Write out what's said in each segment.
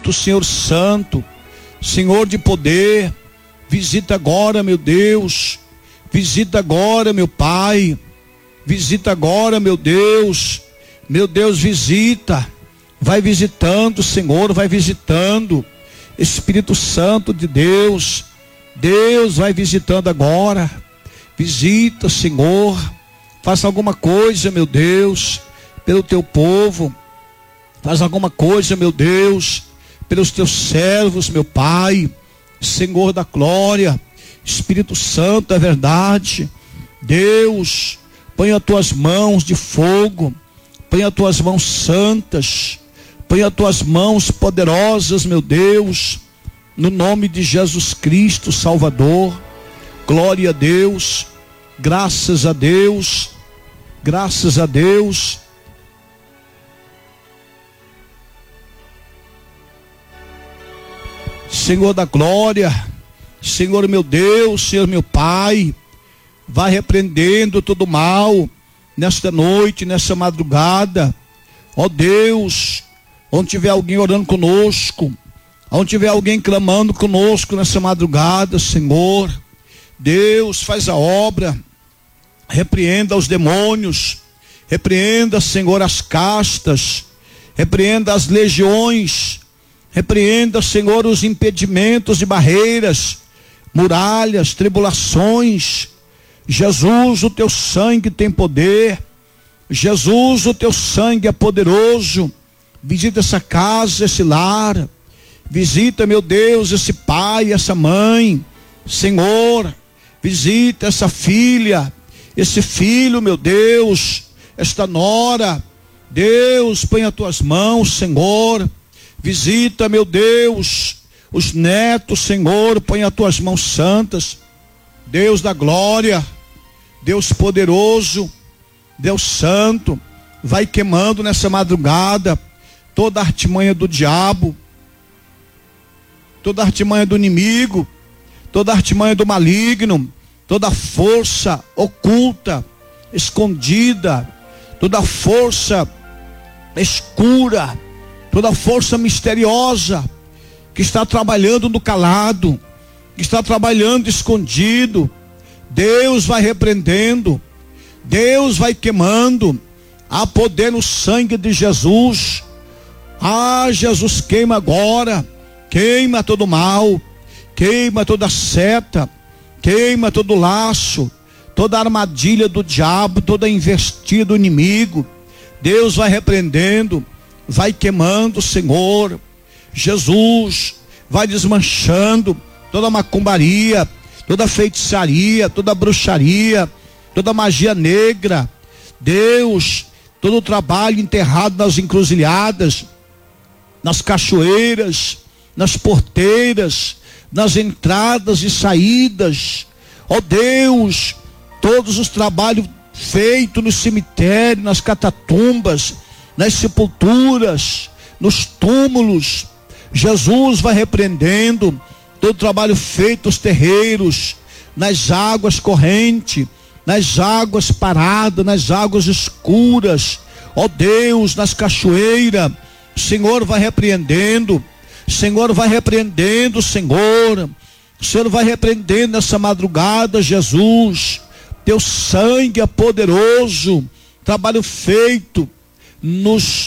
Espírito, Senhor Santo, Senhor de poder, visita agora, meu Deus, visita agora, meu Pai, visita agora, meu Deus, visita, vai visitando, Senhor, vai visitando, Espírito Santo de Deus, Deus vai visitando agora, visita, Senhor, faça alguma coisa, meu Deus, pelo teu povo, faz alguma coisa, meu Deus, pelos teus servos, meu Pai, Senhor da glória, Espírito Santo, é verdade, Deus, põe as tuas mãos de fogo, põe as tuas mãos santas, põe as tuas mãos poderosas, meu Deus, no nome de Jesus Cristo, Salvador. Glória a Deus, graças a Deus, graças a Deus. Senhor da glória, Senhor meu Deus, Senhor meu Pai, vai repreendendo todo mal nesta noite, nessa madrugada. Ó Deus, onde tiver alguém orando conosco, onde tiver alguém clamando conosco nessa madrugada, Senhor, Deus, faz a obra, repreenda os demônios, repreenda, Senhor, as castas, repreenda as legiões, repreenda, Senhor, os impedimentos e barreiras, muralhas, tribulações. Jesus, o teu sangue tem poder, Jesus, o teu sangue é poderoso. Visita essa casa, esse lar, visita, meu Deus, esse pai, essa mãe, Senhor, visita essa filha, esse filho, meu Deus, esta nora, Deus, põe as tuas mãos, Senhor, visita, meu Deus, os netos, Senhor, põe as tuas mãos santas, Deus da glória, Deus poderoso, Deus santo, vai queimando nessa madrugada toda a artimanha do diabo, toda a artimanha do inimigo, toda a artimanha do maligno, toda a força oculta, escondida, toda a força escura, toda a força misteriosa que está trabalhando no calado, que está trabalhando escondido, Deus vai repreendendo, Deus vai queimando. Há poder no sangue de Jesus. Jesus, queima agora, queima todo mal, queima toda seta, queima todo laço, toda armadilha do diabo, toda investida do inimigo. Deus vai repreendendo, vai queimando, Senhor. Jesus vai desmanchando toda macumbaria, toda feitiçaria, toda bruxaria, toda magia negra. Deus, todo o trabalho enterrado nas encruzilhadas, nas cachoeiras, nas porteiras, nas entradas e saídas. Ó Deus, todos os trabalhos feitos no cemitério, nas catatumbas, nas sepulturas, nos túmulos, Jesus vai repreendendo todo o trabalho feito nos terreiros, nas águas correntes, nas águas paradas, nas águas escuras. Ó Deus, nas cachoeiras, o Senhor vai repreendendo, Senhor vai repreendendo, Senhor, o Senhor vai repreendendo nessa madrugada, Jesus. Teu sangue é poderoso, trabalho feito nos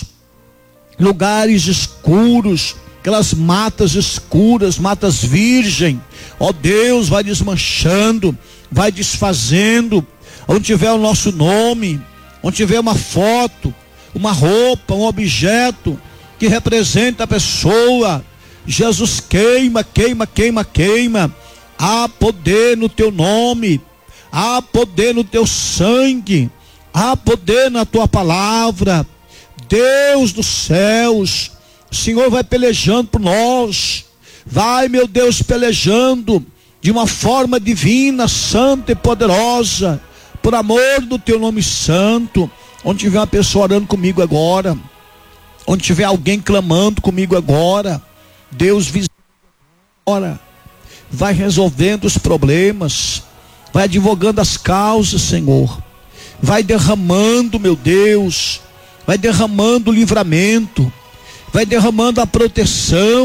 lugares escuros, aquelas matas escuras, matas virgem. Ó Deus, vai desmanchando, vai desfazendo. Onde tiver o nosso nome, onde tiver uma foto, uma roupa, um objeto que representa a pessoa, Jesus, queima, queima, queima, queima. Há poder no teu nome, há poder no teu sangue, há poder na tua palavra. Deus dos céus, o Senhor vai pelejando por nós, vai, meu Deus, pelejando de uma forma divina, santa e poderosa, por amor do teu nome santo. Onde tiver uma pessoa orando comigo agora, onde tiver alguém clamando comigo agora, Deus visita agora, vai resolvendo os problemas, vai advogando as causas, Senhor, vai derramando, meu Deus, vai derramando o livramento, vai derramando a proteção.